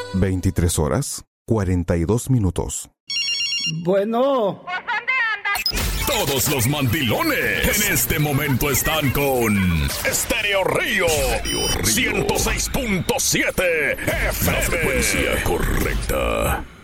23 horas, 42 minutos. Bueno. Todos los mandilones en este momento están con Estéreo Río 106.7 FM. La frecuencia correcta.